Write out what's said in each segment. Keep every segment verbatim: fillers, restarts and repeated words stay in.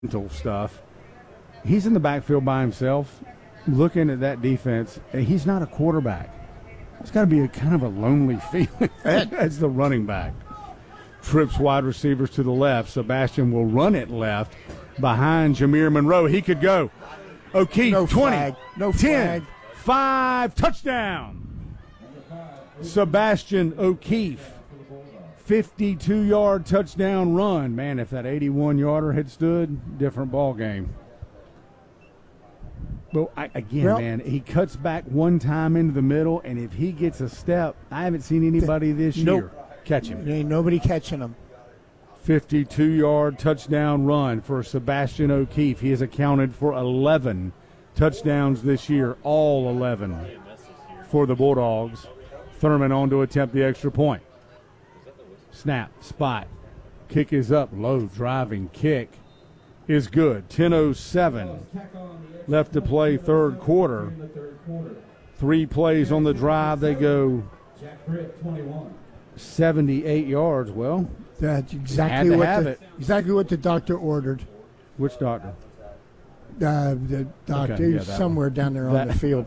mental stuff. He's in the backfield by himself, looking at that defense, and he's not a quarterback. It's got to be a kind of a lonely feeling as the running back. Trips wide receivers to the left. Sebastian will run it left behind Jameer Monroe. He could go. O'Keefe, no twenty, flag. No ten, flag. five, touchdown. Sebastian O'Keefe, fifty-two-yard touchdown run. Man, if that eighty-one-yarder had stood, different ball game. But I, again, well, man, he cuts back one time into the middle, and if he gets a step, I haven't seen anybody this nope. year catch him. There ain't nobody catching him. fifty-two-yard touchdown run for Sebastian O'Keefe. He has accounted for eleven touchdowns this year, all eleven for the Bulldogs. Thurman on to attempt the extra point. Snap, spot, kick is up, low driving kick is good. ten oh seven left to play third quarter. Three plays on the drive. They go seventy-eight yards. Well, that's exactly had to what have the, it. exactly what the doctor ordered. Which doctor? Uh, the doctor Okay, yeah, somewhere one. down there That- on the field.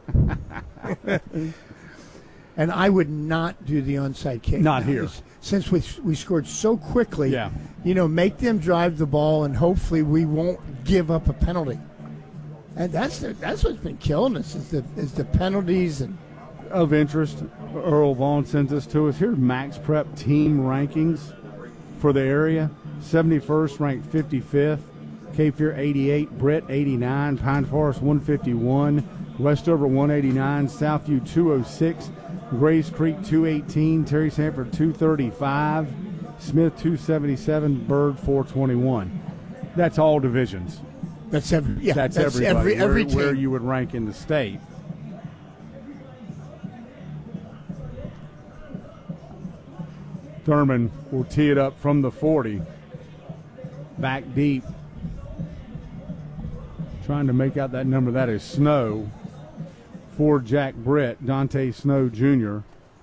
And I would not do the onside kick. Not here. Since we we scored so quickly, Yeah. you know, make them drive the ball, and hopefully we won't give up a penalty. And that's the, that's what's been killing us is the is the penalties. And Of interest, Earl Vaughn sends us to us. Here's Max Prep team rankings for the area. seventy-first ranked fifty-fifth. Cape Fear eighty-eight, Britt eighty-nine, Pine Forest one fifty-one, Westover one eighty-nine, Southview two oh six, Grace Creek two eighteen, Terry Sanford two thirty-five, Smith two seventy-seven, Bird four twenty-one. That's all divisions. that's every yeah, That's, that's everybody. every every where, where team. you would rank in the state. Thurman will tee it up from the forty. Back deep. Trying to make out that number. That is Snow for Jack Britt, Dante Snow Junior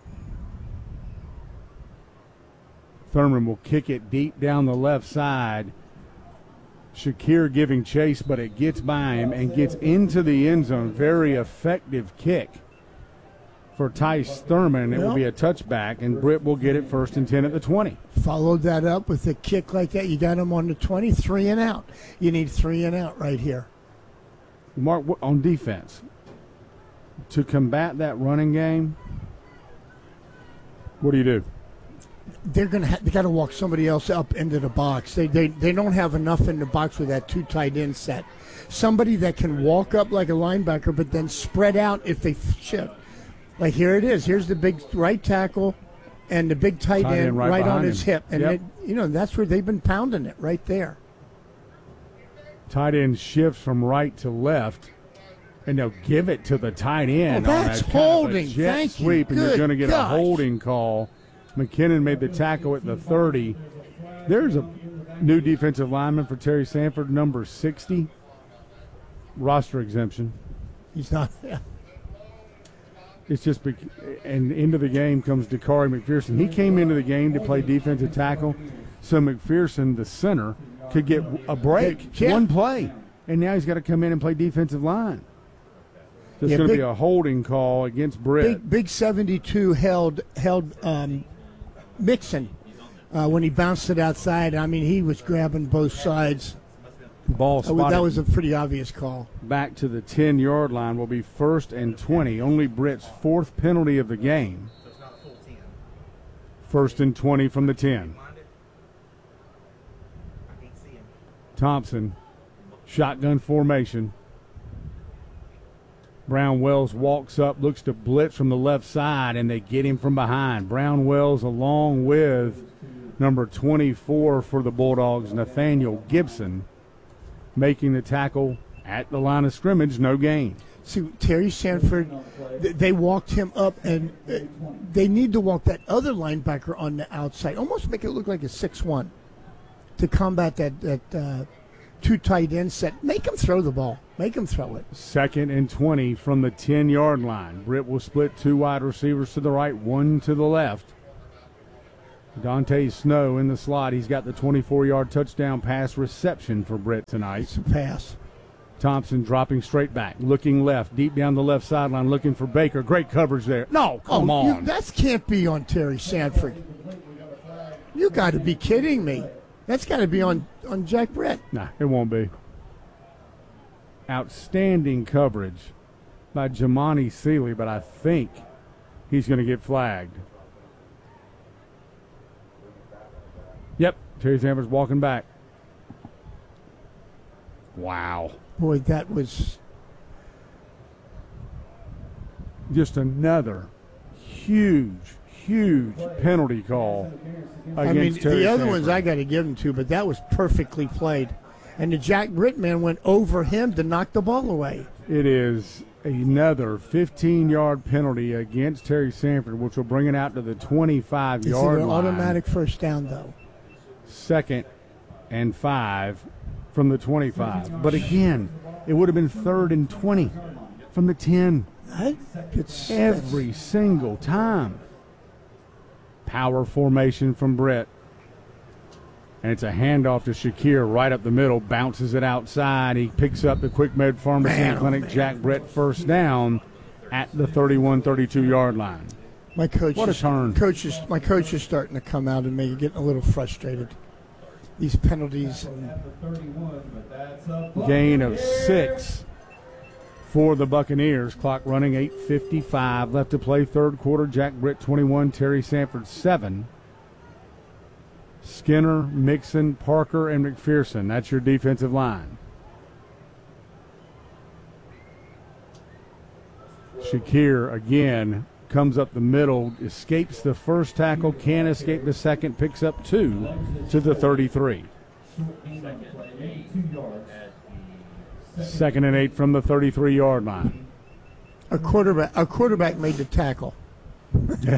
Thurman will kick it deep down the left side. Shakir giving chase, but it gets by him and gets into the end zone. Very effective kick for Tice Thurman. It Well, will be a touchback, and Britt will get it first and ten at the twenty. Followed that up with a kick like that. You got him on the twenty, three and out. You need three and out right here. Mark, on defense, to combat that running game, what do you do? They're gonna ha- they got to walk somebody else up into the box. They, they they don't have enough in the box with that two tight end set. Somebody that can walk up like a linebacker, but then spread out if they shift. Like here it is. Here's the big right tackle, and the big tight, Tight end, end right right, on behind his him. hip, and Yep. it, you know that's where they've been pounding it right there. Tight end shifts from right to left, and they'll give it to the tight end. Oh, on that's that kind of a holding. jet Thank you. sweep, and you're Good going to get gosh. a holding call. McKinnon made the tackle at the thirty. There's a new defensive lineman for Terry Sanford, number sixty. Roster exemption. He's not. Yeah. It's just, bec- and into the game comes Dakari McPherson. He came into the game to play defensive tackle, so McPherson, the center, could get a break, Yeah. one play, and now he's got to come in and play defensive line. There's Yeah, going to big- be a holding call against Britt. Big Big seventy-two held held um, Mixon uh, when he bounced it outside. I mean, he was grabbing both sides. Ball That was, spotted that was a pretty obvious call. back to the ten-yard line. Will be first and twenty. Only Britt's fourth penalty of the game. First and twenty from the ten. Thompson, shotgun formation. Brown Wells walks up, looks to blitz from the left side, and they get him from behind. Brown Wells along with number twenty-four for the Bulldogs, Nathaniel Gibson, making the tackle at the line of scrimmage, no gain. See, Terry Sanford, th- they walked him up, and uh, they need to walk that other linebacker on the outside, almost make it look like a six one to combat that, that uh, two tight end set. Make him throw the ball. Make him throw it. Second and twenty from the ten-yard line. Britt will split two wide receivers to the right, one to the left. Dante Snow in the slot. He's got the twenty-four-yard touchdown pass reception for Britt tonight. It's a pass. Thompson dropping straight back, looking left, deep down the left sideline, looking for Baker. Great coverage there. No, come oh, on. You, that can't be on Terry Sanford. You got to be kidding me. That's got to be on, on Jack Britt. Nah, it won't be. Outstanding coverage by Jamani Seeley, but I think he's going to get flagged. Yep, Terry Sanford's walking back. Wow. Boy, that was just another huge, huge penalty call against I mean, Terry the other Sanford. ones I got to give him to, but that was perfectly played. And the Jack Britt man went over him to knock the ball away. It is another fifteen-yard penalty against Terry Sanford, which will bring it out to the twenty-five-yard It's an line. automatic first down, though. Second and five from the twenty-five. But again, it would have been third and twenty from the ten. It's Every single time. Power formation from Britt. And it's a handoff to Shakir right up the middle, bounces it outside. He picks up the Quick Med Pharmacy Man, and Clinic oh, Jack Britt first down at the thirty-one thirty-two-yard line. My coach What a is, turn. Coach is, my coach is starting to come out and me getting a little frustrated. These penalties. And Gain of six for the Buccaneers. Clock running, eight fifty-five left to play. Third quarter. Jack Britt twenty-one, Terry Sanford seven. Skinner, Mixon, Parker, and McPherson. That's your defensive line. Shakir again comes up the middle, escapes the first tackle, can't escape the second, picks up two to the thirty-three. Second and eight from the thirty-three-yard line. a quarterback, a quarterback made the tackle. Yeah.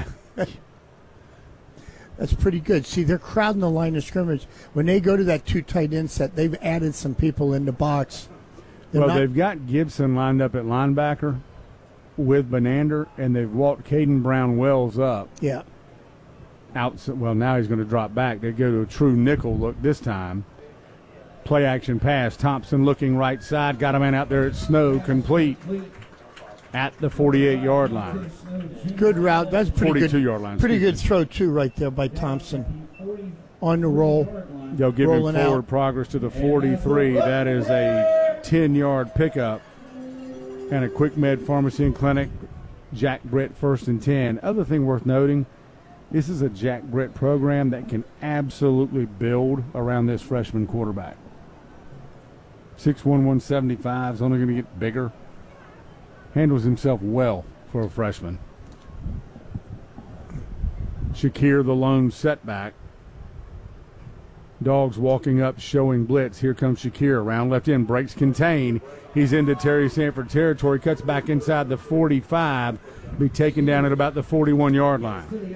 That's pretty good. See, they're crowding the line of scrimmage. When they go to that two tight end set, they've added some people in the box. They're Well, not- they've got Gibson lined up at linebacker with Benander, and they've walked Caden Brown Wells up. Yeah. Out, well, now he's going to drop back. They go to a true nickel look this time. Play action pass. Thompson looking right side. Got a man out there at Snow, complete at the forty-eight-yard line. Good route. That's pretty good. forty-two-yard line. Pretty good throw, too, right there by Thompson. On the roll. They'll give him rolling forward out. progress to the forty-three. That is a ten-yard pickup. And a Quick Med Pharmacy and Clinic. Jack Britt first and ten. Other thing worth noting, this is a Jack Britt program that can absolutely build around this freshman quarterback. six one, one seventy-five is only going to get bigger. Handles himself well for a freshman. Shakir, the lone setback. Dogs walking up, showing blitz. Here comes Shakir. Around left end, breaks contain. He's into Terry Sanford territory, cuts back inside the forty-five. Be taken down at about the forty-one-yard line.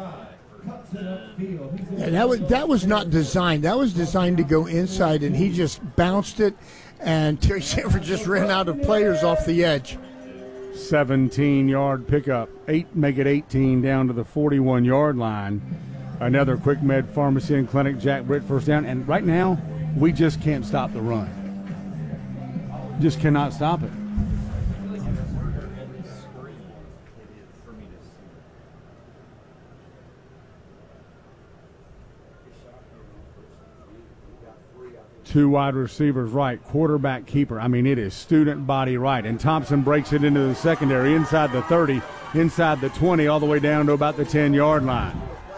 Yeah, that was that was not designed. That was designed to go inside, and he just bounced it, and Terry Sanford just ran out of players off the edge. seventeen-yard pickup. Eight, make it eighteen down to the forty-one-yard line. Another Quick Med Pharmacy and Clinic, Jack Britt first down. And right now, we just can't stop the run. Just cannot stop it. Two wide receivers right, quarterback keeper. I mean, it is student body right. And Thompson breaks it into the secondary, inside the thirty, inside the twenty, all the way down to about the ten-yard line.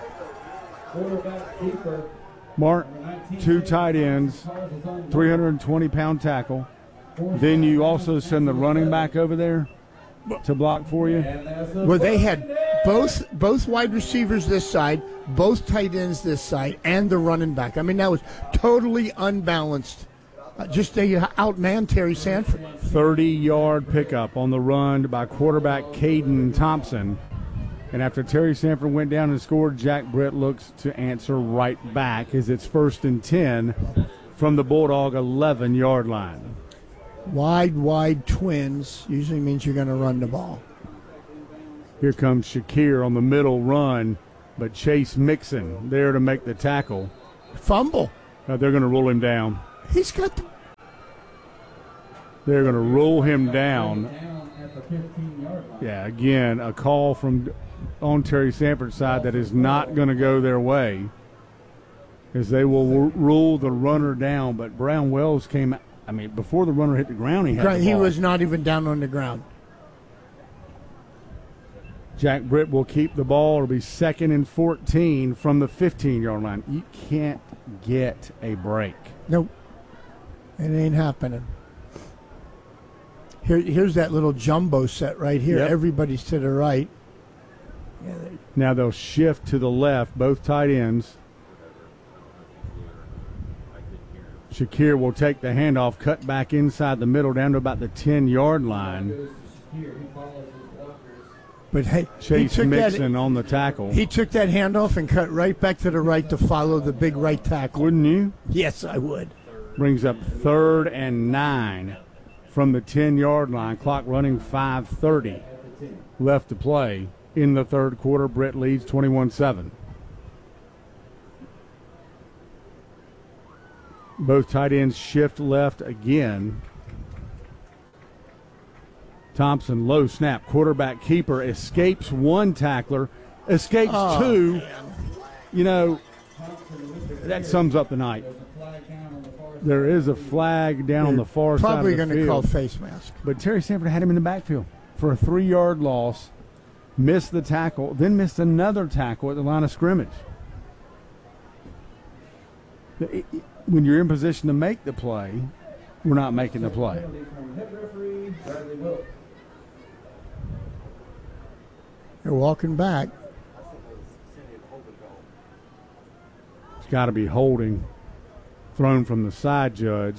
Mark, two tight ends, three hundred twenty pound tackle. Then you also send the running back over there to block for you. Well, they had both both wide receivers this side, both tight ends this side, and the running back. I mean, that was totally unbalanced. Uh, just they outman Terry Sanford. thirty-yard pickup on the run by quarterback Caden Thompson. And after Terry Sanford went down and scored, Jack Britt looks to answer right back as it's first and ten from the Bulldog eleven-yard line. Wide, wide twins usually means you're going to run the ball. Here comes Shakir on the middle run. but Chase Mixon there to make the tackle. Fumble. Uh, they're going to roll him down. He's got the. They're going to roll him down. Yeah, again, a call from on Terry Sanford's side that is not going to go their way, as they will r- rule the runner down. But Brown Wells came, I mean, before the runner hit the ground, he had the ball. He was not even down on the ground. Jack Britt will keep the ball. It'll be second and fourteen from the fifteen-yard line. You can't get a break. Nope. It ain't happening. Here, here's that little jumbo set right here. Yep. Everybody's to the right. Yeah, now they'll shift to the left, both tight ends. Shakir will take the handoff, cut back inside the middle down to about the ten-yard line. But hey, Chase he Mixon that, on the tackle. He took that handoff and cut right back to the right to follow the big right tackle. Wouldn't you? Yes, I would. Brings up third and nine from the ten-yard line. Clock running five thirty left to play in the third quarter. Britt leads twenty-one seven. Both tight ends shift left again. Thompson, low snap, quarterback keeper, escapes one tackler, escapes oh, two. Man. You know, that sums up the night. There is a flag down They're on the far side of the field. Probably going to call face mask. But Terry Sanford had him in the backfield for a three-yard loss, missed the tackle, then missed another tackle at the line of scrimmage. When you're in position to make the play, we're not making the play. They're walking back. It's got to be holding, thrown from the side, Judge.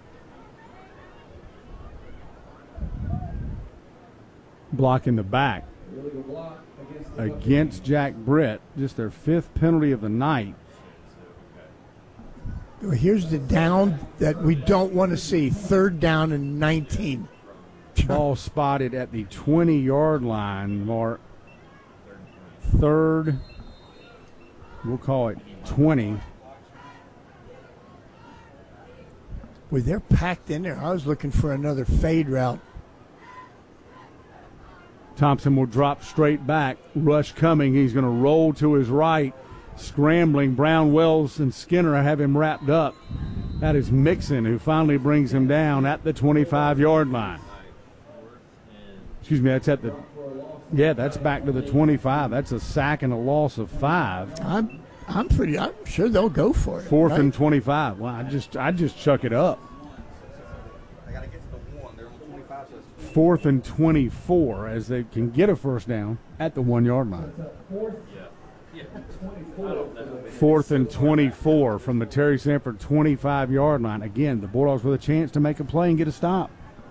Blocking the back against Jack Britt, just their fifth penalty of the night. Here's the down that we don't want to see. Third down and nineteen. Ball spotted at the twenty-yard line, Mark. Third, we'll call it twenty. Well, they're packed in there. I was looking for another fade route. Thompson will drop straight back. Rush coming. He's going to roll to his right. Scrambling. Brown, Wells, and Skinner have him wrapped up. That is Mixon, who finally brings him down at the twenty-five-yard line. Excuse me, that's at the – yeah, that's back to the twenty-five. That's a sack and a loss of five. I'm I'm pretty – I'm sure they'll go for it. Fourth right? and twenty-five. Well, I just I just chuck it up. Fourth and twenty-four as they can get a first down at the one-yard line. Fourth and twenty-four from the Terry Sanford twenty-five-yard line. Again, the Bulldogs with a chance to make a play and get a stop.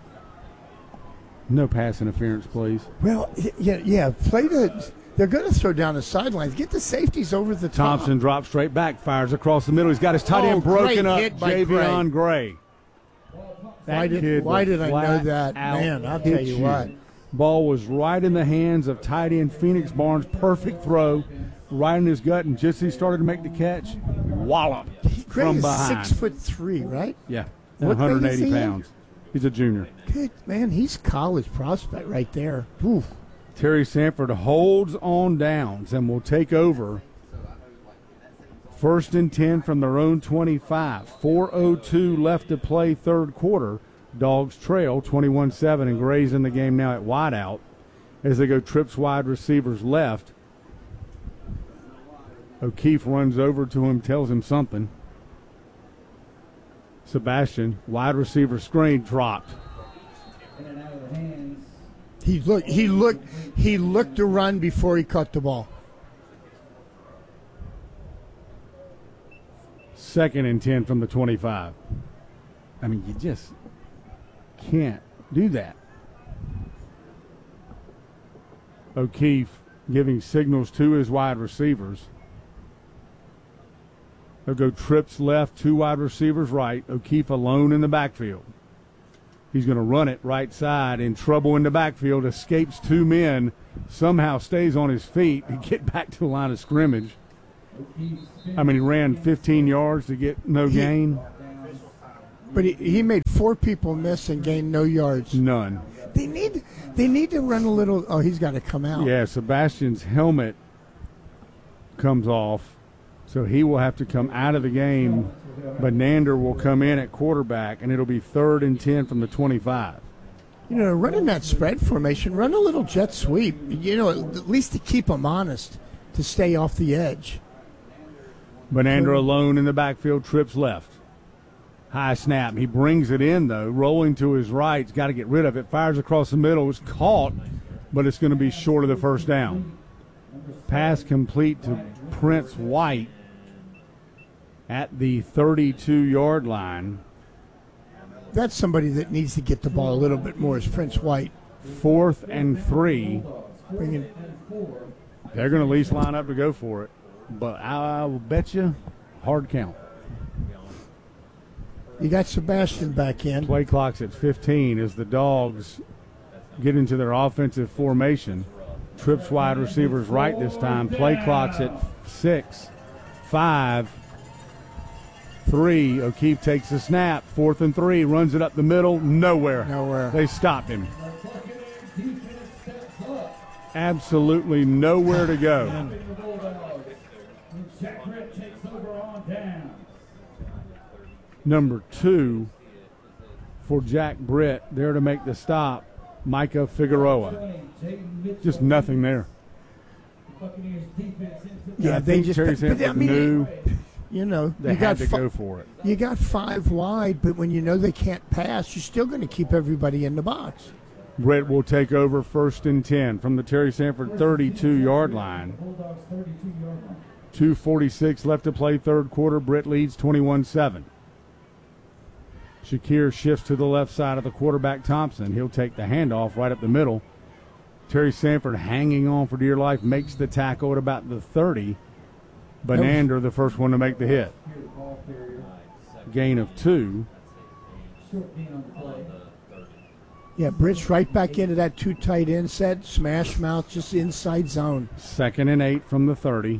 No pass interference, please. Well, yeah, yeah. Play the. They're going to throw down the sidelines. Get the safeties over the top. Thompson drops straight back, fires across the middle. He's got his tight end oh, broken up. Javion Gray. Gray. Why did, why did I know that? Man, I'll tell you, you what. Ball was right in the hands of tight end Phoenix Barnes. Perfect throw. Right in his gut, and just as he started to make the catch, wallop from behind. Six foot three, right? Yeah, what one hundred eighty he pounds. He's a junior. Good man, he's college prospect right there. Oof. Terry Sanford holds on downs and will take over. First and ten from their own twenty-five. four oh two left to play third quarter. Dogs trail twenty-one seven, and Gray's in the game now at wideout as they go trips wide receivers left. O'Keefe runs over to him, tells him something. Sebastian, wide receiver screen, dropped. He looked. He looked. He looked to run before he caught the ball. Second and ten from the twenty-five. I mean, you just can't do that. O'Keefe giving signals to his wide receivers. They'll go trips left, two wide receivers right. O'Keefe alone in the backfield. He's going to run it right side, in trouble in the backfield, escapes two men, somehow stays on his feet to get back to the line of scrimmage. I mean, he ran fifteen yards to get no He- gain. But he, he made four people miss and gained no yards. None. They need they need to run a little. Oh, he's got to come out. Yeah, Sebastian's helmet comes off, so he will have to come out of the game. But Nander will come in at quarterback, and it'll be third and ten from the twenty-five. You know, running that spread formation, run a little jet sweep. You know, at least to keep them honest, to stay off the edge. Benander alone in the backfield, trips left. High snap. He brings it in, though, rolling to his right. He's got to get rid of it. Fires across the middle. It's caught, but it's going to be short of the first down. Pass complete to Prince White at the thirty-two-yard line. That's somebody that needs to get the ball a little bit more, is Prince White. Fourth and three. Bringing, They're going to at least line up to go for it. But I will bet you, hard count. you got Sebastian back in. Play clock's at fifteen as the Dogs get into their offensive formation. Trips wide receivers right this time. Play clock's at six, five, three. O'Keefe takes the snap. Fourth and three. Runs it up the middle. Nowhere. Nowhere. They stopped him. Absolutely nowhere to go. Number two for Jack Britt, there to make the stop, Micah Figueroa. Just nothing there. Yeah, I they think just. Terry But, Sanford I mean, knew you know, they you had got to fi- go for it. you got five wide, but when you know they can't pass, you're still going to keep everybody in the box. Britt will take over first and ten from the Terry Sanford thirty-two-yard line. two forty-six left to play third quarter. Britt leads twenty-one seven. Shakir shifts to the left side of the quarterback, Thompson. He'll take the handoff right up the middle. Terry Sanford hanging on for dear life, makes the tackle at about the thirty. Benander, the first one to make the hit. Gain of two. Yeah, Britt's right back into that two tight end set. Smash mouth, just inside zone. Second and eight from the thirty.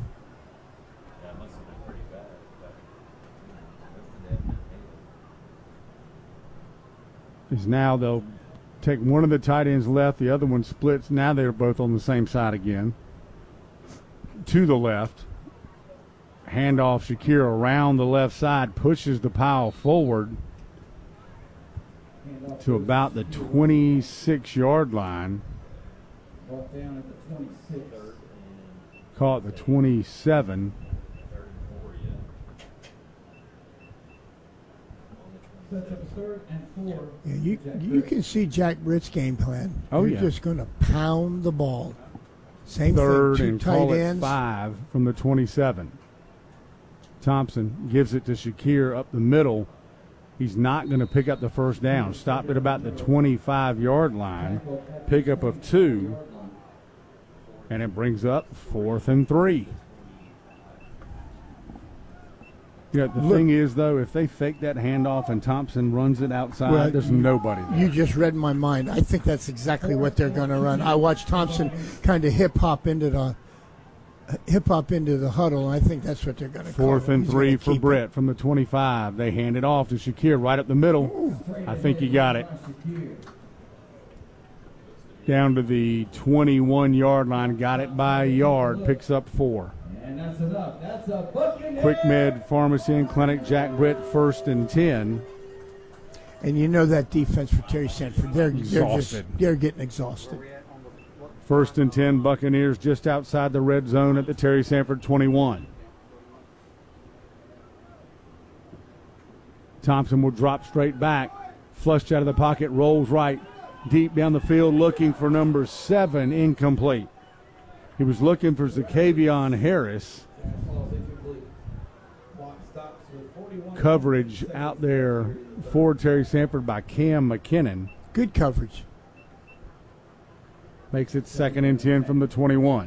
Is now they'll take one of the tight ends left, the other one splits. Now they're both on the same side again. To the left. Handoff, Shakir around the left side, pushes the pile forward to about the twenty-six-yard line. Call it the twenty-seven. Yeah, you you can see Jack Britt's game plan. Oh, You're yeah. just going to pound the ball. Same Third thing, two and tight call it ends. five from the twenty-seven. Thompson gives it to Shakir up the middle. He's not going to pick up the first down. Stopped at about the twenty-five-yard line. Pickup of two. And it brings up fourth and three. Yeah, the Look- thing is, though, if they fake that handoff and Thompson runs it outside, Well, there's nobody there. You just read my mind. I think that's exactly what they're going to run. I watched Thompson kind of hip hop into the hip hop into the huddle, and I think that's what they're going to call Fourth it. and He's three gonna for keep it. Britt from the twenty-five. They hand it off to Shakir right up the middle. I think he got it. Down to the twenty-one-yard line. Got it by a yard. Picks up four. And that's enough. That's a Buccaneers. Quick Med Pharmacy and Clinic, Jack Britt, first and ten. And you know that defense for Terry Sanford, they're, they're just Exhausted. they're getting exhausted. First and ten, Buccaneers just outside the red zone at the Terry Sanford twenty-one. Thompson will drop straight back. Flushed out of the pocket, rolls right. Deep down the field, looking for number seven, incomplete. He was looking for Zakavion Harris. Coverage out there for Terry Sanford by Cam McKinnon. Good coverage. Makes it second and ten from the twenty-one.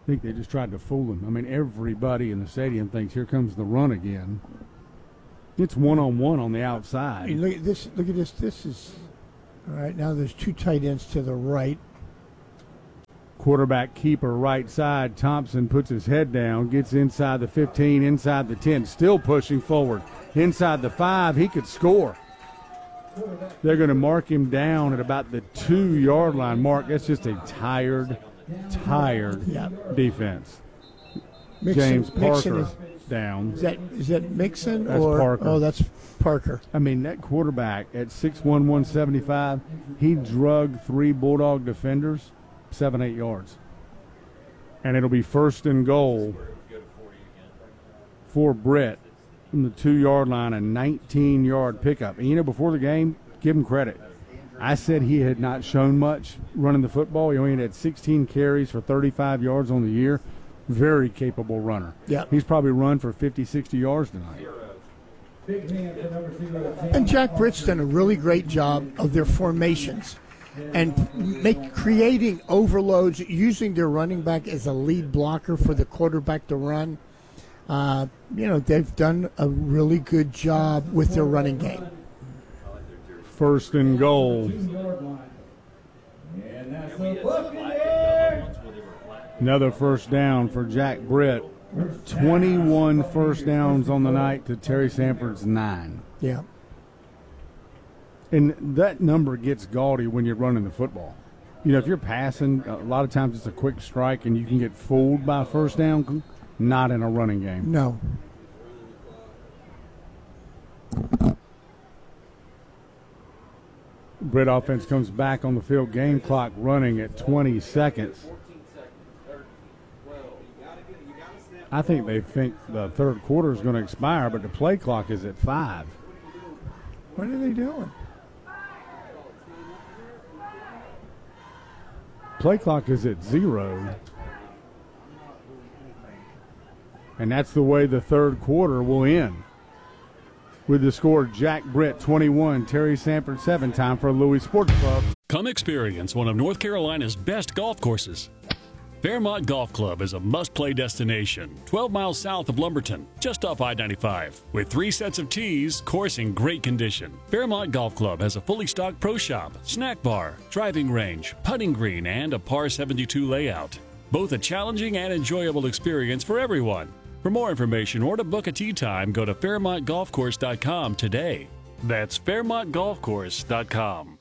I think they just tried to fool him. I mean, everybody in the stadium thinks here comes the run again. It's one-on-one on the outside. Hey, look at this. Look at this. This is all right. Now there's two tight ends to the right. Quarterback keeper right side. Thompson puts his head down, gets inside the fifteen, inside the ten, still pushing forward. Inside the five, he could score. They're going to mark him down at about the two-yard line mark. That's just a tired, tired Yeah. defense. Mixon, James Parker Mixon is, down. is that is that Mixon That's or Parker. oh that's Parker? I mean, that quarterback at six one, one seventy-five, he drug three Bulldog defenders seven, eight yards. And it'll be first and goal for Brett from the two-yard line, a nineteen-yard pickup. And, you know, before the game, give him credit. I said he had not shown much running the football. He only had sixteen carries for thirty-five yards on the year. Very capable runner. Yeah. He's probably run for fifty, sixty yards tonight. Big hand for number zero, ten. And Jack Britt's done a really great job of their formations and make creating overloads, using their running back as a lead blocker for the quarterback to run. Uh, you know, they've done a really good job with their running game. First and goal. Two-yard line. And that's a Buccaneer. Another first down for Jack Britt. twenty-one first downs on the night to Terry Sanford's nine. Yeah. And that number gets gaudy when you're running the football. You know, if you're passing, a lot of times it's a quick strike and you can get fooled by a first down. Not in a running game. No. Britt offense comes back on the field. Game clock running at twenty seconds. I think they think the third quarter is going to expire, but the play clock is at five. What are they doing? Play clock is at zero. And that's the way the third quarter will end. With the score, Jack Britt twenty-one, Terry Sanford seven. Time for Louis Sports Club. Come experience one of North Carolina's best golf courses. Fairmont Golf Club is a must-play destination, twelve miles south of Lumberton, just off I ninety-five. With three sets of tees, course in great condition. Fairmont Golf Club has a fully stocked pro shop, snack bar, driving range, putting green, and a par seventy-two layout. Both a challenging and enjoyable experience for everyone. For more information or to book a tee time, go to fairmont golf course dot com today. That's fairmont golf course dot com.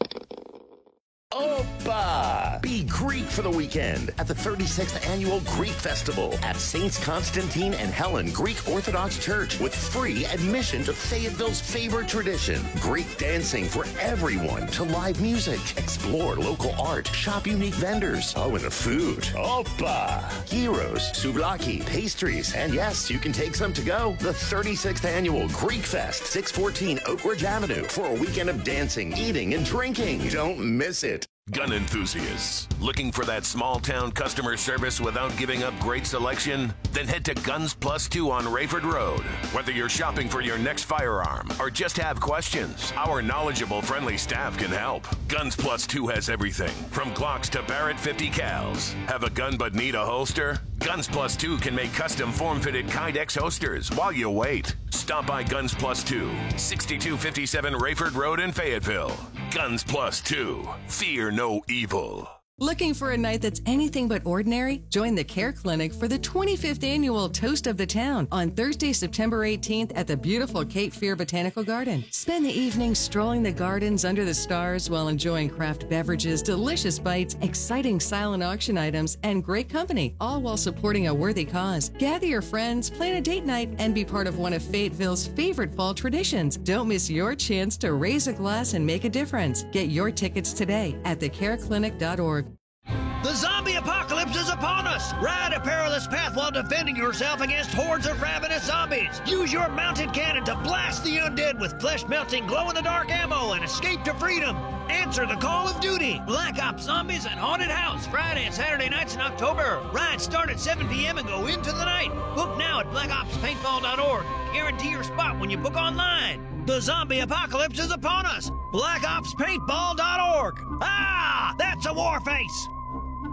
Opa! Be Greek for the weekend at the thirty-sixth Annual Greek Festival at Saints Constantine and Helen Greek Orthodox Church with free admission to Fayetteville's favorite tradition, Greek dancing for everyone, to live music, explore local art, shop unique vendors, oh, and the food. Opa! Gyros, souvlaki, pastries, and yes, you can take some to go. The thirty-sixth Annual Greek Fest, six fourteen Oak Ridge Avenue, for a weekend of dancing, eating, and drinking. Don't miss it. Gun enthusiasts, looking for that small-town customer service without giving up great selection? Then head to Guns Plus Two on Rayford Road. Whether you're shopping for your next firearm or just have questions, our knowledgeable, friendly staff can help. Guns Plus Two has everything, from Glocks to Barrett fifty cals. Have a gun but need a holster? Guns Plus Two can make custom form-fitted Kydex holsters while you wait. Stop by Guns Plus Two, sixty-two fifty-seven Rayford Road in Fayetteville. Guns Plus Two. Fear no evil. Looking for a night that's anything but ordinary? Join the Care Clinic for the twenty-fifth Annual Toast of the Town on Thursday, September eighteenth at the beautiful Cape Fear Botanical Garden. Spend the evening strolling the gardens under the stars while enjoying craft beverages, delicious bites, exciting silent auction items, and great company, all while supporting a worthy cause. Gather your friends, plan a date night, and be part of one of Fayetteville's favorite fall traditions. Don't miss your chance to raise a glass and make a difference. Get your tickets today at the care clinic dot org. The zombie apocalypse is upon us! Ride a perilous path while defending yourself against hordes of ravenous zombies! Use your mounted cannon to blast the undead with flesh-melting, glow-in-the-dark ammo and escape to freedom! Answer the call of duty! Black Ops Zombies and Haunted House, Friday and Saturday nights in October. Rides start at seven p.m. and go into the night. Book now at black ops paintball dot org. Guarantee your spot when you book online. The zombie apocalypse is upon us! black ops paintball dot org. Ah! That's a war face!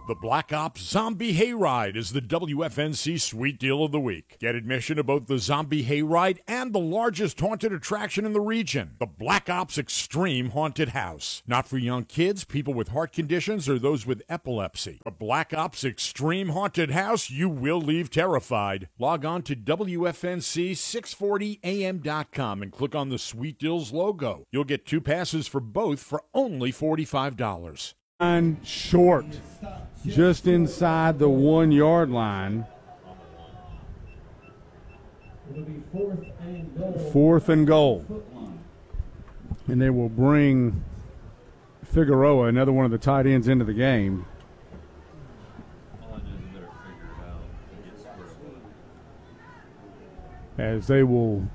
The Black Ops Zombie Hayride is the W F N C Sweet Deal of the Week. Get admission to both the Zombie Hayride and the largest haunted attraction in the region, the Black Ops Extreme Haunted House. Not for young kids, people with heart conditions, or those with epilepsy. The Black Ops Extreme Haunted House, you will leave terrified. Log on to W F N C six forty A M dot com and click on the Sweet Deals logo. You'll get two passes for both for only forty-five dollars. Short, just inside the one-yard line. Fourth and goal. And they will bring Figueroa, another one of the tight ends, into the game. As they will,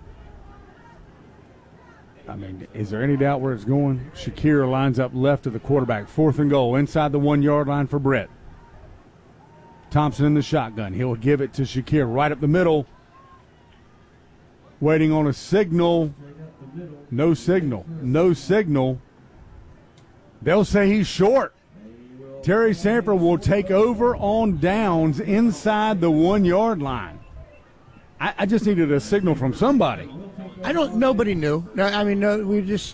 I mean, is there any doubt where it's going? Shakir lines up left of the quarterback. Fourth and goal, inside the one-yard line for Brett. Thompson in the shotgun. He'll give it to Shakir right up the middle. Waiting on a signal. No signal. No signal. They'll say he's short. Terry Sanford will take over on downs inside the one-yard line. I, I just needed a signal from somebody. I don't. Nobody knew. No, I mean, no. We just.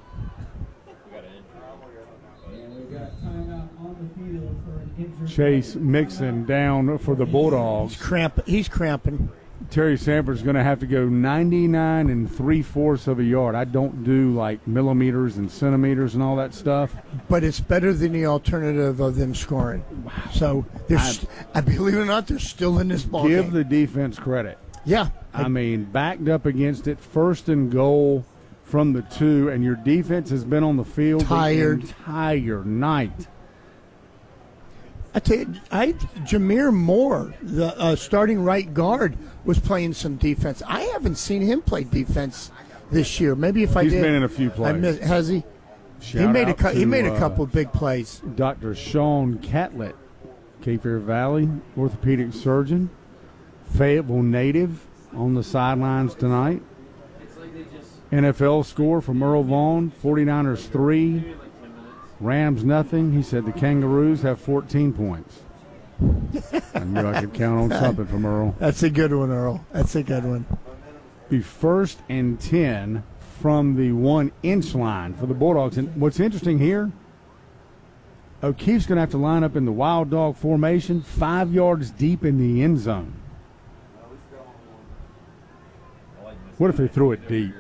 Chase Mixon down for the Bulldogs. He's cramp. He's cramping. Terry Sanford's going to have to go ninety-nine and three-fourths of a yard. I don't do like millimeters and centimeters and all that stuff. But it's better than the alternative of them scoring. So there's, I, I believe it or not, they're still in this ball Give game. the defense credit. Yeah. I mean, backed up against it, first and goal from the two, and your defense has been on the field Tired. the entire night. I tell you, I Jameer Moore, the uh, starting right guard, was playing some defense. I haven't seen him play defense this year. Maybe if I He's did, been in a few plays. I missed, has he? Shout he made a out cu- he to, made a uh, couple big plays. Doctor Sean Catlett, Cape Fear Valley orthopedic surgeon, Fayetteville native, on the sidelines tonight. N F L score from Earl Vaughn, forty-niners three, Rams nothing. He said the Kangaroos have fourteen points. I knew I could count on something from Earl. That's a good one, Earl. That's a good one. Be first and ten from the one-inch line for the Bulldogs. And what's interesting here, O'Keefe's going to have to line up in the wild dog formation, five yards deep in the end zone. What if they threw it deep?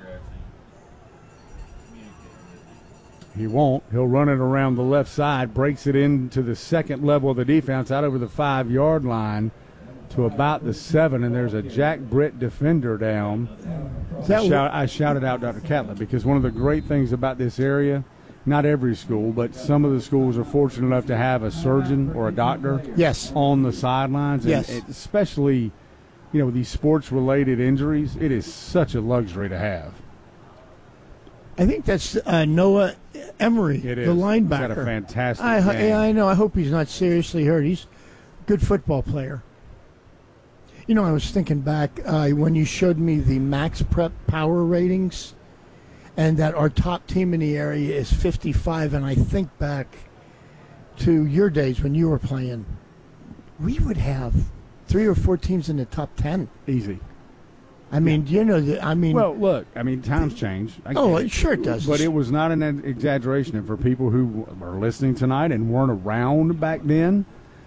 He won't. He'll run it around the left side, breaks it into the second level of the defense, out over the five-yard line to about the seven, and there's a Jack Britt defender down. I, shout, I shouted out Doctor Catlett because one of the great things about this area, not every school, but some of the schools are fortunate enough to have a surgeon or a doctor yes. on the sidelines. Yes. And especially, you know, with these sports-related injuries, it is such a luxury to have. I think that's uh, Noah Emery, It is. the linebacker. He's had a fantastic I, game. yeah, I know. I hope he's not seriously hurt. He's a good football player. You know, I was thinking back uh, when you showed me the Max Prep power ratings and that our top team in the area is fifty-five, and I think back to your days when you were playing, we would have three or four teams in the top ten. Easy. I mean, you know, the, I mean. Well, look, I mean, times change. I oh, get it sure it does. But it was not an exaggeration. And for people who are listening tonight and weren't around back then,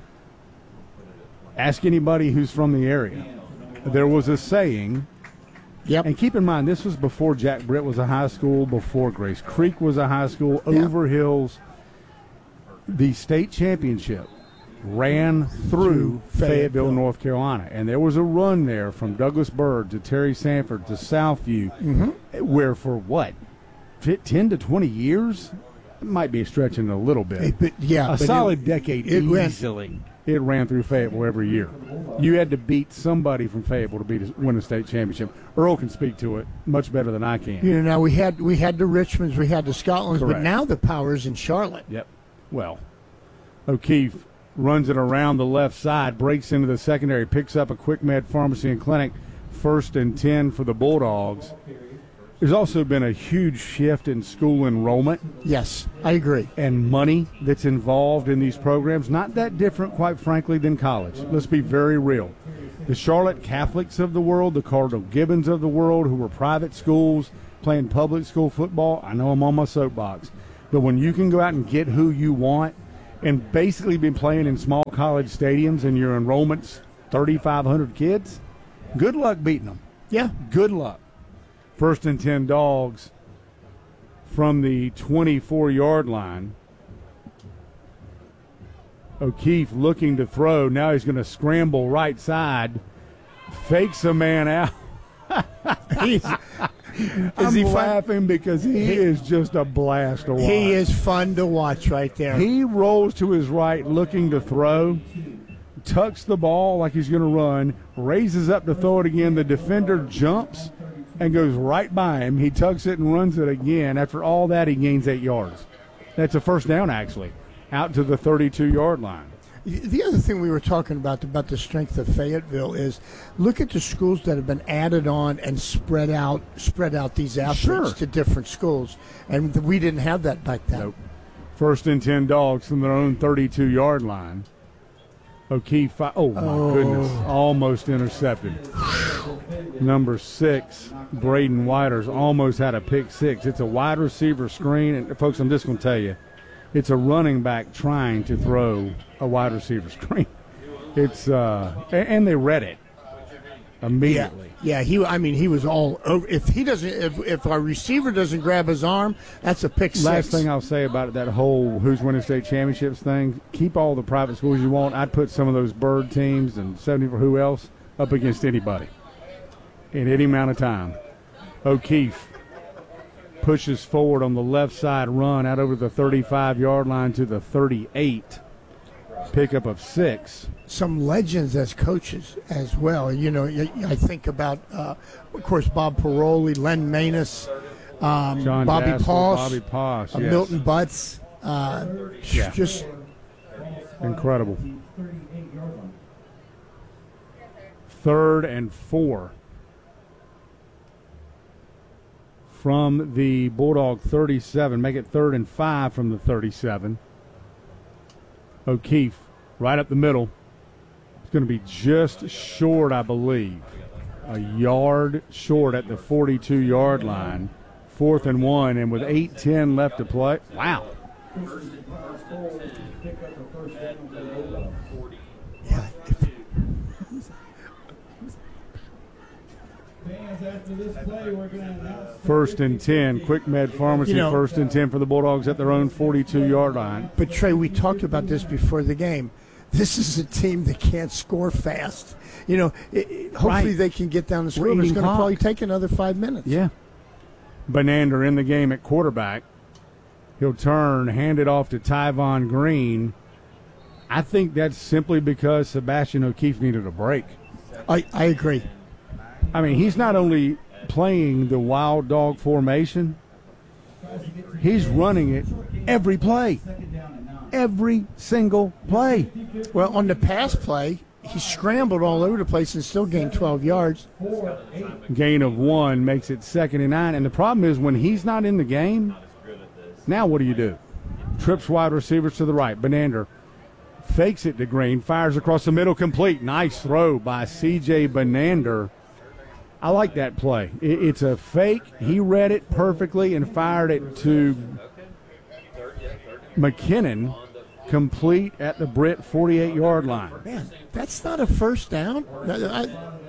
ask anybody who's from the area. There was a saying. Yep. And keep in mind, this was before Jack Britt was a high school, before Grace Creek was a high school, yeah. Overhills. The state championship ran through Fayetteville, Fayetteville, North Carolina. And there was a run there from Douglas Byrd to Terry Sanford to Southview, mm-hmm. where for what, ten to twenty years? It might be stretching a little bit. It, but, yeah, a but solid it, decade it easily. Ran. It ran through Fayetteville every year. You had to beat somebody from Fayetteville to beat a, win a state championship. Earl can speak to it much better than I can. You know, now we had we had the Richmonds, we had the Scotlands, Correct. but now the power's in Charlotte. Yep. Well, O'Keefe runs it around the left side, breaks into the secondary, picks up a Quick Med Pharmacy and Clinic, first and ten for the Bulldogs. There's also been a huge shift in school enrollment. Yes, I agree. And money that's involved in these programs. Not that different, quite frankly, than college. Let's be very real. The Charlotte Catholics of the world, the Cardinal Gibbons of the world, who were private schools playing public school football, I know I'm on my soapbox. But when you can go out and get who you want and basically be playing in small college stadiums and your enrollment's thirty-five hundred kids, good luck beating them. Yeah. Good luck. First and ten Dogs from the twenty-four-yard line. O'Keefe looking to throw. Now he's going to scramble right side. Fakes a man out. He's, I'm he laughing fun? because he, he is just a blast to watch. He is fun to watch right there. He rolls to his right looking to throw, tucks the ball like he's going to run, raises up to throw it again. The defender jumps and goes right by him. He tucks it and runs it again. After all that, he gains eight yards. That's a first down, actually, out to the thirty-two-yard line. The other thing we were talking about, about the strength of Fayetteville, is look at the schools that have been added on and spread out spread out these athletes Sure. to different schools. And we didn't have that back then. Nope. First and ten Dogs from their own thirty-two-yard line. O'Keefe, oh, my Oh. goodness, almost intercepted. Number six, Braden Whiters, almost had a pick six. It's a wide receiver screen. And, folks, I'm just going to tell you, it's a running back trying to throw a wide receiver screen. It's uh, and they read it immediately. Yeah, yeah. He, I mean, he was all over. If he doesn't, if if our receiver doesn't grab his arm, that's a pick six. Last thing I'll say about it, that whole who's winning state championships thing, keep all the private schools you want. I'd put some of those Bird teams and seventy for who else up against anybody in any amount of time. O'Keefe pushes forward on the left side run out over the thirty-five-yard line to the thirty-eight. Pickup of six. Some legends as coaches as well. You know, I think about, uh, of course, Bob Paroli, Len Manus, um, John Bobby Dassel, Poss, Bobby Poss, uh, yes. Milton Butts. Uh, Yeah. Just Incredible. Third and four from the Bulldog thirty-seven. Make it third and five from the thirty-seven. O'Keefe right up the middle. It's going to be just short, I believe. A yard short at the forty-two-yard line. Fourth and one, and with eight ten left to play. Wow. yeah. After this play, we're going to announce First and ten. Quick Med Pharmacy, You know- first and ten for the Bulldogs at their own forty-two-yard line. But Trey, we talked about this before the game. This is a team that can't score fast. You know, it, it- hopefully Right. they can get down the We're score. But it's eating going to clock. probably take another five minutes. Yeah. Benander in the game at quarterback. He'll turn, hand it off to Tyvon Green. I think that's simply because Sebastian O'Keefe needed a break. I, I agree. I mean, he's not only playing the wild dog formation, he's running it every play. Every single play. Well, on the pass play, he scrambled all over the place and still gained twelve yards. Gain of one makes it second and nine. And the problem is when he's not in the game, now what do you do? Trips wide receivers to the right. Benander fakes it to Green, fires across the middle, complete. Nice throw by C J Benander. I like that play. It, it's a fake. He read it perfectly and fired it to McKinnon, complete at the Britt forty-eight-yard line. Man, that's not a first down. I-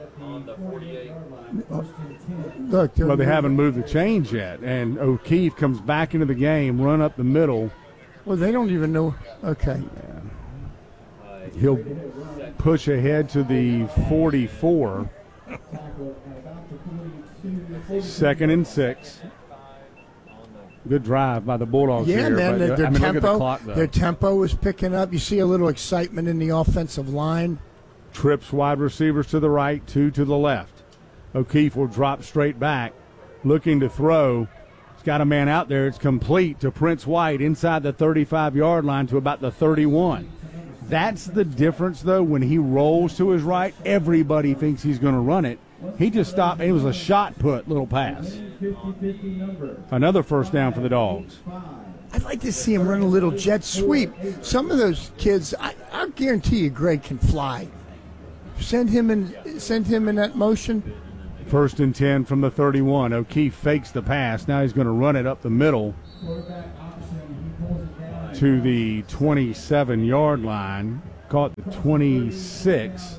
look, they're Well, they moving- haven't moved the chains yet, and O'Keefe comes back into the game, run up the middle. Well, they don't even know. Okay. He'll push ahead to the forty-four. Second and six. Good drive by the Bulldogs Yeah, here. man, but, their, uh, their I mean, look at the tempo, clock, though. their tempo is picking up. You see a little excitement in the offensive line. Trips wide receivers to the right, two to the left. O'Keefe will drop straight back, looking to throw. He's got a man out there. It's complete to Prince White inside the thirty-five-yard line to about the thirty-one. That's the difference, though. When he rolls to his right, everybody thinks he's going to run it. He just stopped. It was a shot put, little pass. fifty-fifty number. Another first down for the Dogs. I'd like to see him run a little jet sweep. Some of those kids, I, I guarantee you, Greg can fly. Send him in. Send him in that motion. First and ten from the thirty-one. O'Keefe fakes the pass. Now he's going to run it up the middle to the twenty-seven-yard line. Caught the twenty-six.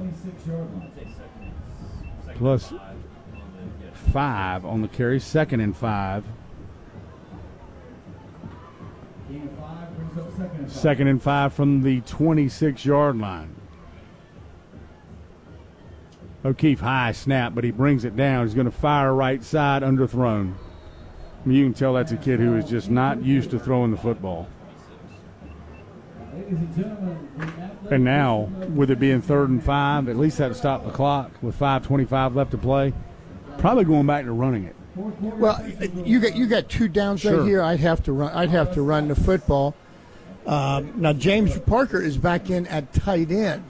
Plus five on the carry. Second and five. Second and five from the twenty-six-yard line. O'Keefe high snap, but he brings it down. He's going to fire right side, underthrown. I mean, you can tell that's a kid who is just not used to throwing the football. And now, with it being third and five, at least that stopped the clock with five twenty-five left to play. Probably going back to running it. Well, you got you got two downs Sure. right here. I'd have to run. I'd have to run the football. Um, now James Parker is back in at tight end.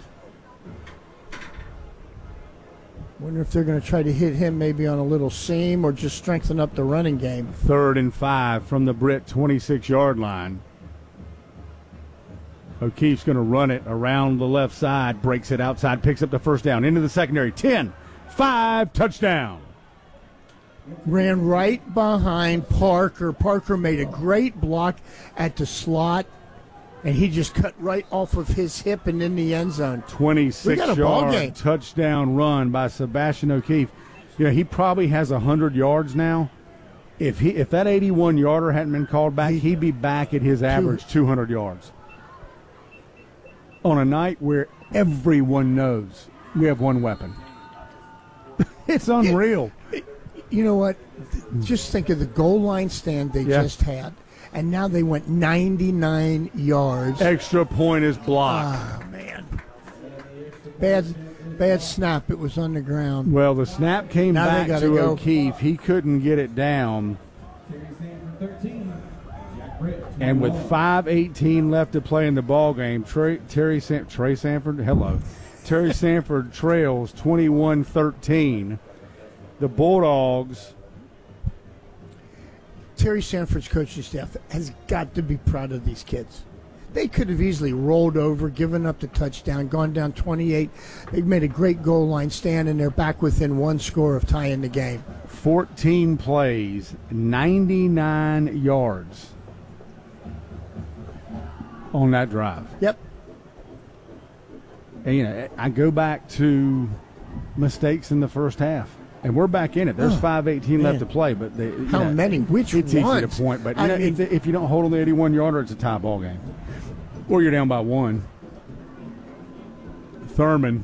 Wonder if they're going to try to hit him maybe on a little seam or just strengthen up the running game. Third and five from the Britt twenty-six-yard line. O'Keefe's going to run it around the left side, breaks it outside, picks up the first down. Into the secondary. ten, five, touchdown. Ran right behind Parker. Parker made a great block at the slot, and he just cut right off of his hip and in the end zone. twenty-six-yard touchdown run by Sebastian O'Keefe. You know, he probably has one hundred yards now. If he if that eighty-one-yarder hadn't been called back, he'd be back at his average two hundred yards. On a night where everyone knows we have one weapon. It's unreal. You know what? Just think of the goal line stand they Yeah. just had. And now they went ninety-nine yards. Extra point is blocked. Ah, man. Bad bad snap. It was on the ground. Well, the snap came Now they back gotta to go. O'Keefe. He couldn't get it down. And with five eighteen left to play in the ball game, Trey, Terry Sam, Trey Sanford, hello. Terry Sanford trails twenty-one thirteen. The Bulldogs. Terry Sanford's coaching staff has got to be proud of these kids. They could have easily rolled over, given up the touchdown, gone down twenty-eight. They've made a great goal line stand, and they're back within one score of tying the game. fourteen plays, ninety-nine yards on that drive. Yep. And, you know, I go back to mistakes in the first half. And we're back in it. There's Oh, five eighteen man. left to play, but they, you How know, many? Which it's easy to ones? point. But you I know, mean- if, if you don't hold on the eighty-one-yarder, it's a tie ball game, or you're down by one. Thurman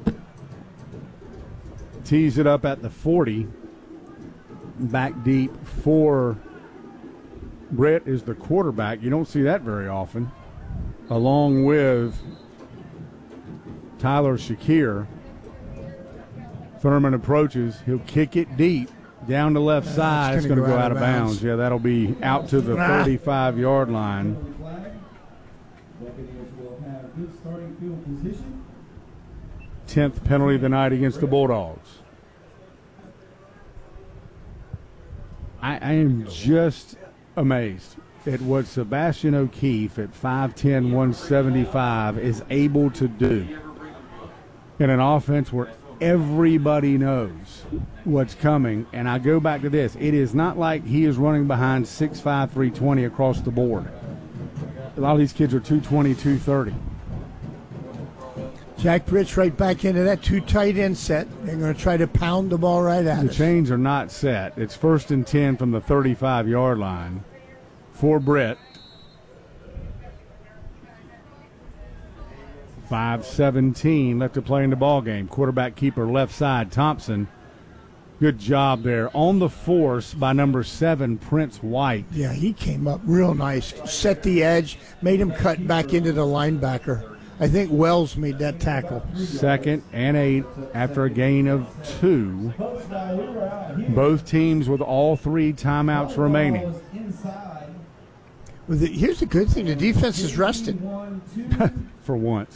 tees it up at the forty, back deep for Britt is the quarterback. You don't see that very often, along with Tyler Shakir. Thurman approaches. He'll kick it deep down the left side. It's going to go, out of bounds. bounds. Yeah, that'll be out to the thirty-five-yard line. tenth penalty of the night against the Bulldogs. I, I am just amazed at what Sebastian O'Keefe at five ten, one seventy-five is able to do in an offense where everybody knows what's coming. And I go back to this. It is not like he is running behind six five, three twenty across the board. A lot of these kids are two twenty, two thirty. Jack Britt's right back into that two tight end set. They're going to try to pound the ball right at The us. chains are not set. It's first and ten from the thirty-five-yard line for Britt. five seventeen left to play in the ball game. Quarterback keeper left side, Thompson. Good job there. On the force by number seven, Prince White. Yeah, he came up real nice. Set the edge, made him cut back into the linebacker. I think Wells made that tackle. Second and eight after a gain of two. Both teams with all three timeouts remaining. Well, the, here's the good thing. The defense is rested. For once.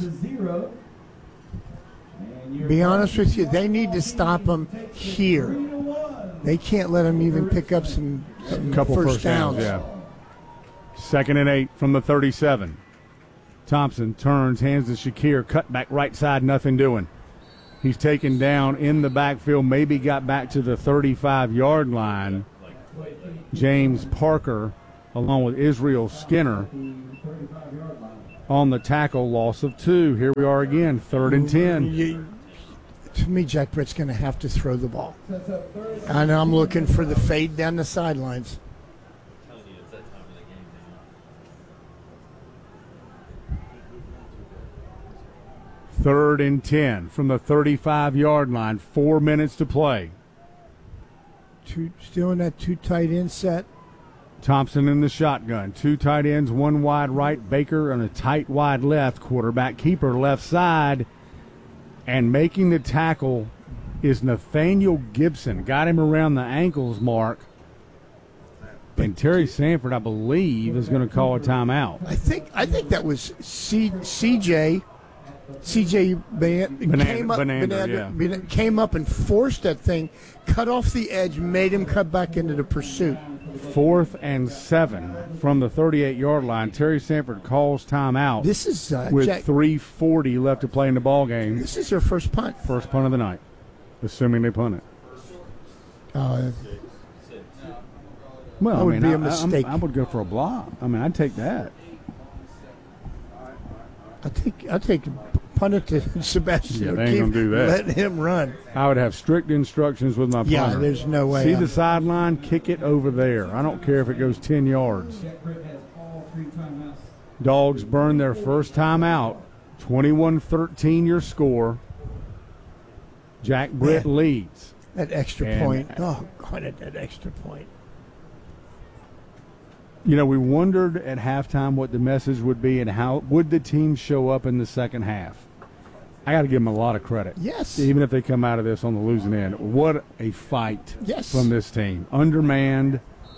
Be honest with you, they need to stop them here. They can't let him even pick up some, some couple first, first downs. downs. Yeah. Second and eight from the thirty-seven. Thompson turns, hands to Shakir, cut back right side, nothing doing. He's taken down in the backfield, maybe got back to the thirty-five-yard line. James Parker, along with Israel Skinner, on the tackle, loss of two. Here we are again, third and ten. You, to me, Jack Britt's going to have to throw the ball. And I'm looking for the fade down the sidelines. Third and ten from the thirty-five-yard line. Four minutes to play. Two, still in that two tight end set. Thompson in the shotgun. Two tight ends, one wide right. Baker on a tight wide left. Quarterback keeper left side. And making the tackle is Nathaniel Gibson. Got him around the ankles mark. And Terry Sanford, I believe, is going to call a timeout. I think I think that was C, CJ. C J Ban- Banan- came up, Banander, Banander- yeah. Ban- came up and forced that thing, cut off the edge, made him cut back into the pursuit. Fourth and seven from the thirty-eight-yard line. Terry Sanford calls timeout. This is uh, with Jack, three forty left to play in the ball game. This is their first punt. First punt of the night, assuming they punt it. Uh, Well, that I would mean, be a I, I- mistake. I would go for a block. I mean, I'd take that. I take I take punt it to Sebastian. Yeah, they ain't O'Keefe, gonna do that. Let him run. I would have strict instructions with my punter. Yeah, there's no way. See I'm- the sideline, kick it over there. I don't care if it goes ten yards. Jack Britt has all three timeouts. Dogs burn their first time out. twenty-one thirteen your score. Jack Britt Man. leads. That extra And- point. Oh, God, at that extra point. You know, we wondered at halftime what the message would be and how would the team show up in the second half. I got to give them a lot of credit. Yes. Even if they come out of this on the losing end. What a fight Yes. from this team. Undermanned.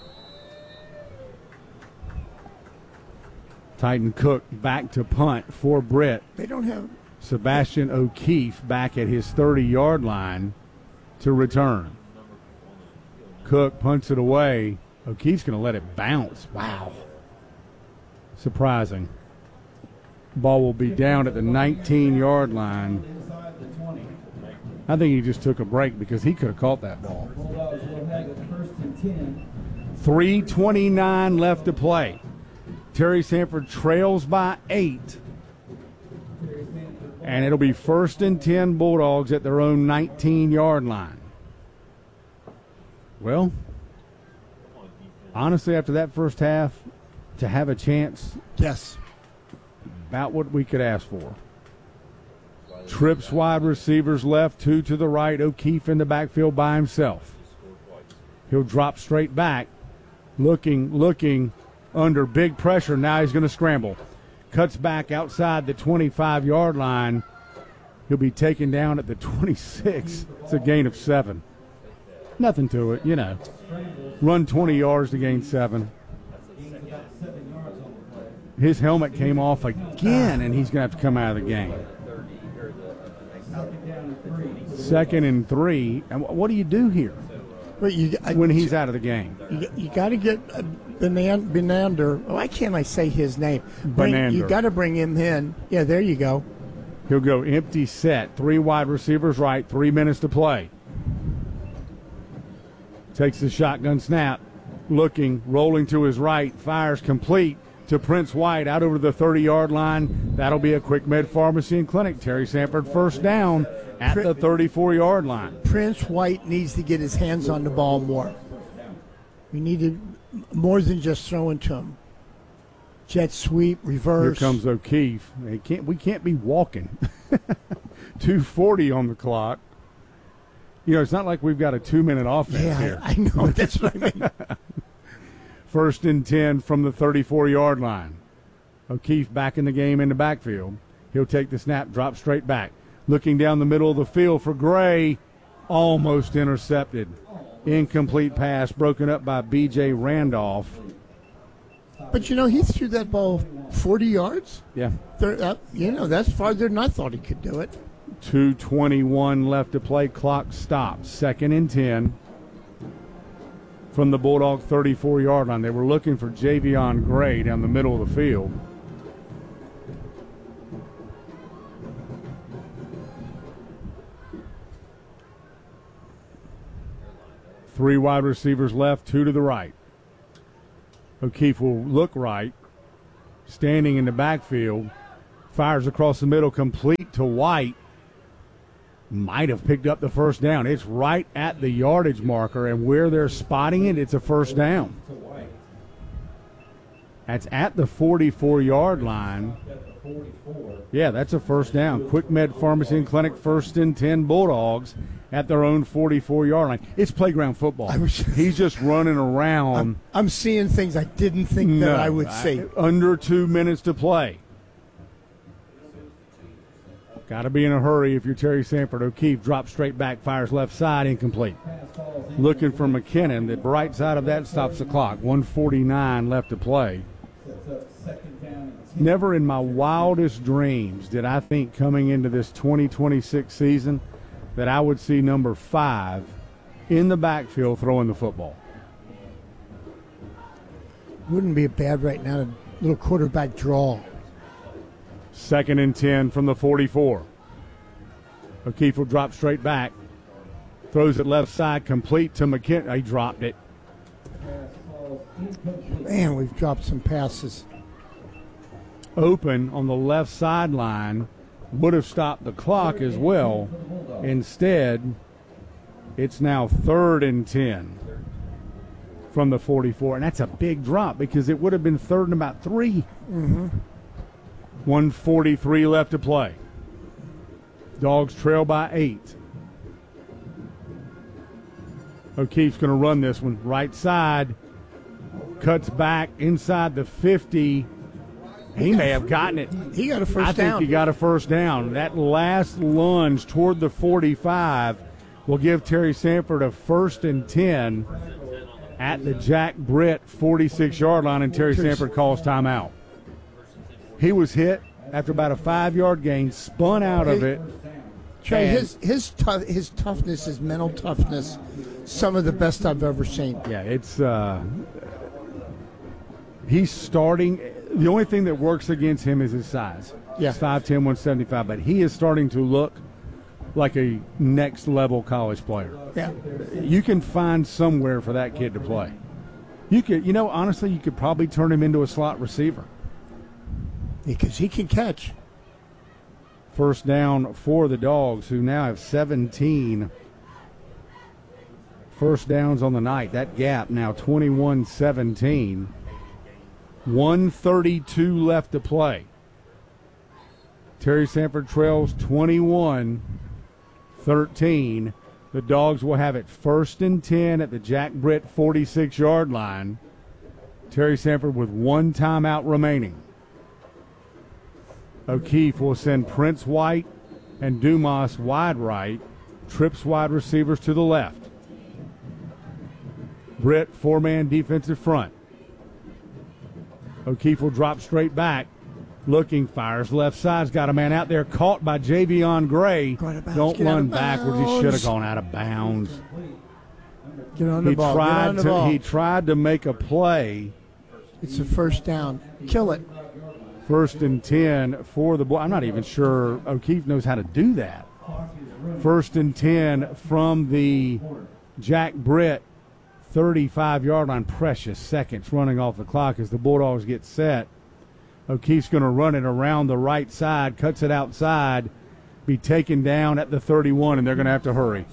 Titan Cook back to punt for Britt. They don't have. Sebastian O'Keefe back at his thirty-yard line to return. Cook punts it away. O'Keefe's going to let it bounce. Wow. Surprising. Ball will be down at the nineteen-yard line. I think he just took a break because he could have caught that ball. Bulldogs will have it first and ten. three twenty-nine left to play. Terry Sanford trails by eight. And it'll be first and ten Bulldogs at their own nineteen-yard line. Well, honestly, after that first half, to have a chance, Yes. about what we could ask for. Trips wide receivers left, two to the right. O'Keefe in the backfield by himself. He'll drop straight back, looking, looking under big pressure. Now he's going to scramble. Cuts back outside the twenty-five-yard line. He'll be taken down at the twenty-six. It's a gain of seven. Nothing to it, you know. Run twenty yards to gain seven. His helmet came off again, and he's going to have to come out of the game. Second and three. And what do you do here But you, I, when he's out of the game? you, you got to get uh, Benan- Benander. Why can't I say his name? Bring, Benander. You got to bring him in. Yeah, there you go. He'll go empty set. Three wide receivers right. Three minutes to play. Takes the shotgun snap. Looking, rolling to his right. Fires complete to Prince White out over the thirty-yard line. That'll be a Quick Med Pharmacy and Clinic. Terry Sanford first down at the thirty-four-yard line. Prince White needs to get his hands on the ball more. We need to more than just throwing to him. Jet sweep, reverse. Here comes O'Keefe. They can't, we can't be walking. two forty on the clock. You know, it's not like we've got a two-minute offense Yeah, here. I, I know. That's what I mean. First and ten from the thirty-four-yard line. O'Keefe back in the game in the backfield. He'll take the snap, drop straight back. Looking down the middle of the field for Gray. Almost intercepted. Incomplete pass broken up by B J Randolph. But, you know, he threw that ball forty yards. Yeah. There, uh, you know, that's farther than I thought he could do it. two twenty-one left to play. Clock stops. Second and ten. from the Bulldog thirty-four-yard line. They were looking for Javion Gray down the middle of the field. Three wide receivers left, two to the right. O'Keefe will look right, standing in the backfield, fires across the middle, complete to White. Might have picked up the first down. It's right at the yardage marker, and where they're spotting it, it's a first down. That's at the forty-four-yard line. Yeah, that's a first down. Quick Med Pharmacy and Clinic, first and ten Bulldogs at their own forty-four-yard line. It's playground football. Was, He's just running around. I'm, I'm seeing things I didn't think no, that I would see. I, under two minutes to play. Got to be in a hurry if you're Terry Sanford. O'Keefe drops straight back, fires left side, incomplete. Looking for McKinnon. The right side of that stops the clock. one forty-nine left to play. Never in my wildest dreams did I think coming into this twenty twenty-six season that I would see number five in the backfield throwing the football. Wouldn't be bad right now, a little quarterback draw. Second and ten from the forty-four. O'Keefe will drop straight back. Throws it left side, complete to McKinnon. He dropped it. Man, we've dropped some passes. Open on the left sideline. Would have stopped the clock as well. Instead, it's now third and ten from the forty-four. And that's a big drop because it would have been third and about three. Mm-hmm. one forty-three left to play. Dogs trail by eight. O'Keefe's going to run this one. Right side. Cuts back inside the fifty. He may have gotten it. He got a first I down. think he got a first down. That last lunge toward the forty-five will give Terry Sanford a first and ten at the Jack Britt forty-six-yard line, and Terry Sanford calls timeout. He was hit after about a five-yard gain, spun out of it. Trey, his his tough his toughness, his mental toughness, some of the best I've ever seen. Yeah, it's uh, he's starting. The only thing that works against him is his size. Yeah. He's five ten, one seventy-five, but he is starting to look like a next-level college player. Yeah. You can find somewhere for that kid to play. You could, you know, honestly, you could probably turn him into a slot receiver. Because he can catch. First down for the Dogs, who now have seventeen first downs on the night. That gap now twenty-one seventeen. one thirty-two left to play. Terry Sanford trails twenty-one thirteen. The Dogs will have it first and ten at the Jack Britt forty-six-yard line. Terry Sanford with one timeout remaining. O'Keefe will send Prince White and Dumas wide right. Trips wide receivers to the left. Britt, four-man defensive front. O'Keefe will drop straight back. Looking, fires left side's got a man out there. Caught by Javion Gray. Don't run backwards. He should have gone out of bounds. Get on the he ball. Tried Get on the to, ball. He tried to make a play. It's a first down. Kill it. First and ten for the boy. I'm not even sure O'Keefe knows how to do that. First and ten from the Jack Britt thirty-five-yard line. Precious seconds running off the clock as the Bulldogs get set. O'Keefe's going to run it around the right side, cuts it outside, be taken down at the thirty-one, and they're going to have to hurry.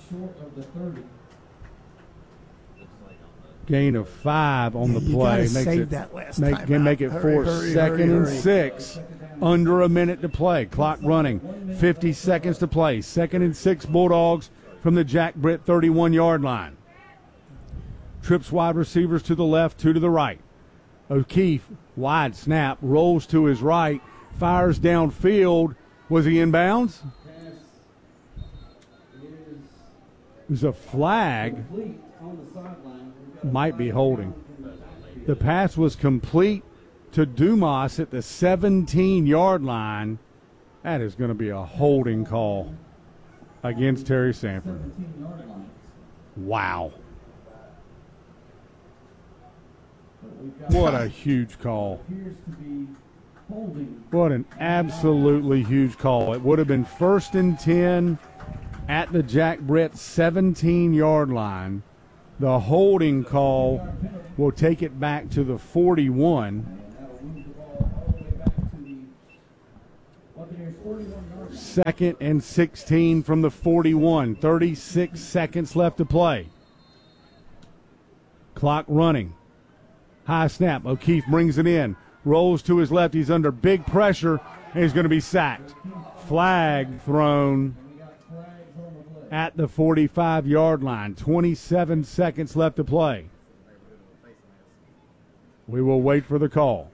Gain of five on yeah, the you play. Makes Makes save it, that last make, time can out. make it hurry, for hurry, second hurry, and hurry. six. Under a minute to play. Clock running. fifty seconds to play. Second and six Bulldogs from the Jack Britt thirty-one-yard line. Trips wide receivers to the left, two to the right. O'Keefe, wide snap, rolls to his right, fires downfield. Was he in bounds? There's a flag. Might be holding. The pass was complete to Dumas at the seventeen-yard line. That is going to be a holding call against Terry Sanford. Wow. What a huge call. Appears to be holding. What an absolutely huge call. It would have been first and ten at the Jack Britt seventeen-yard line. The holding call will take it back to the forty-one. Second and sixteen from the forty-one. thirty-six seconds left to play. Clock running. High snap. O'Keefe brings it in. Rolls to his left. He's under big pressure, and he's going to be sacked. Flag thrown at the forty-five-yard line. twenty-seven seconds left to play. We will wait for the call.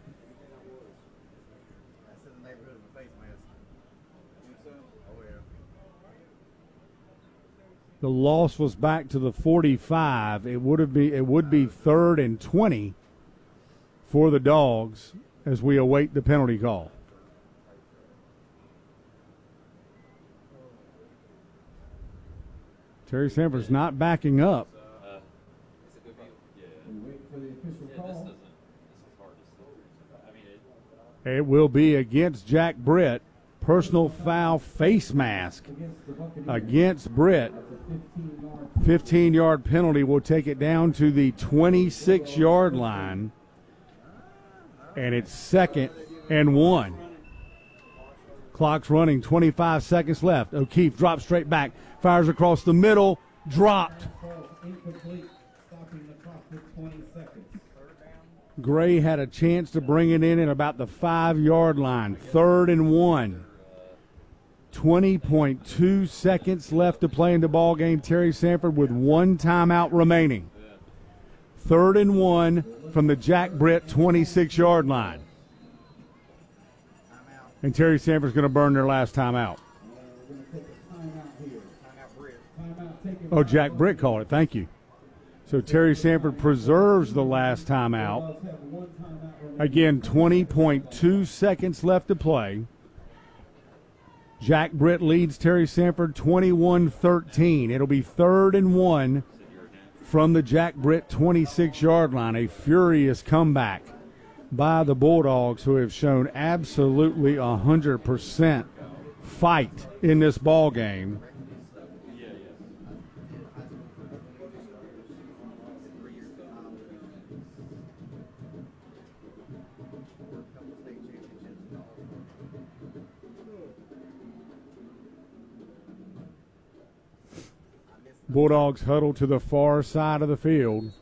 The loss was back to the forty-five. It would have be it would be third and twenty for the Dogs as we await the penalty call. Terry Sanford's not backing up. It will be against Jack Britt. Personal foul face mask against Britt. fifteen-yard penalty will take it down to the twenty-six-yard line. And it's second and one. Clock's running, twenty-five seconds left. O'Keefe drops straight back, fires across the middle, dropped. Gray had a chance to bring it in at about the five-yard line. Third and one. twenty point two seconds left to play in the ball game. Terry Sanford with one timeout remaining. Third and one from the Jack Britt twenty-six-yard line. And Terry Sanford's going to burn their last timeout. Oh, Jack Britt called it. Thank you. So Terry Sanford preserves the last timeout. Again, twenty point two seconds left to play. Jack Britt leads Terry Sanford twenty-one thirteen. It'll be third and one from the Jack Britt twenty-six-yard line. A furious comeback by the Bulldogs, who have shown absolutely one hundred percent fight in this ball game. Bulldogs huddle to the far side of the field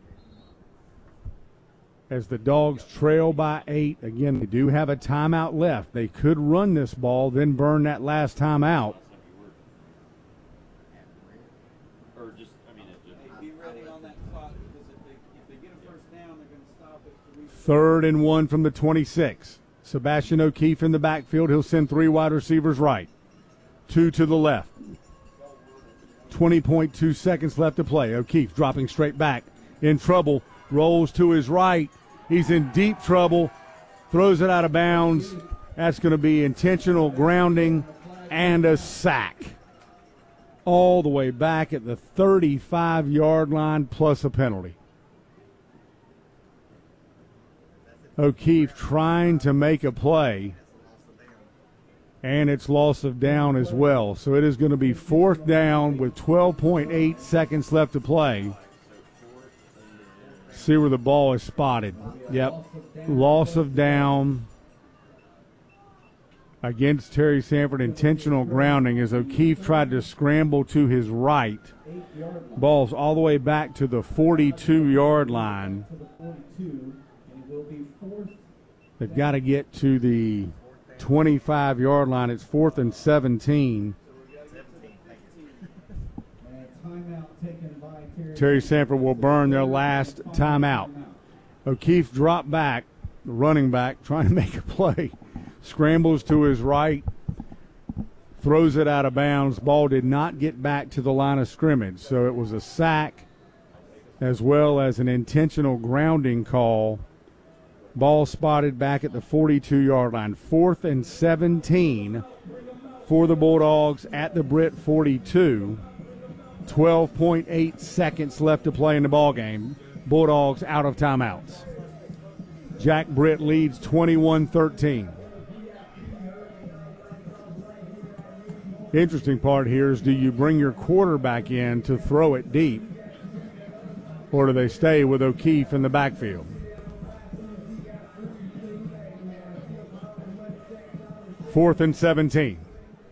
as the Dogs trail by eight. Again, they do have a timeout left. They could run this ball, then burn that last timeout. Or just, I mean, be ready on that clock, because if they, if they get a first down, they're going to stop it. Third and one from the twenty-six. Sebastian O'Keefe in the backfield. He'll send three wide receivers right, two to the left. twenty point two seconds left to play. O'Keefe dropping straight back. In trouble. Rolls to his right. He's in deep trouble. Throws it out of bounds. That's going to be intentional grounding and a sack. All the way back at the thirty-five-yard line plus a penalty. O'Keefe trying to make a play. And it's loss of down as well. So it is going to be fourth down with twelve point eight seconds left to play. See where the ball is spotted. Yep. Loss of down against Terry Sanford. Intentional grounding as O'Keefe tried to scramble to his right. Ball's all the way back to the forty-two-yard line. They've got to get to the twenty-five-yard line. It's fourth and seventeen. Terry Sanford will burn their last timeout. O'Keefe dropped back, the running back, trying to make a play. Scrambles to his right, throws it out of bounds. Ball did not get back to the line of scrimmage, so it was a sack as well as an intentional grounding call. Ball spotted back at the forty-two-yard line. Fourth and seventeen for the Bulldogs at the Britt forty-two. twelve point eight seconds left to play in the ball game. Bulldogs out of timeouts. Jack Britt leads twenty-one thirteen. The interesting part here is, do you bring your quarterback in to throw it deep, or do they stay with O'Keefe in the backfield? Fourth and seventeen.